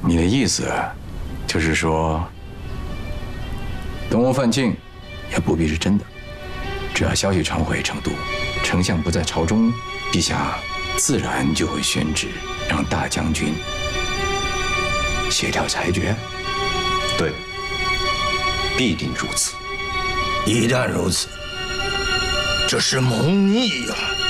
你的意思，就是说，东欧犯境，也不必是真的。只要消息传回成都，丞相不在朝中，陛下自然就会宣旨，让大将军协调裁决。 对，必定如此。 一旦如此，这是谋逆呀！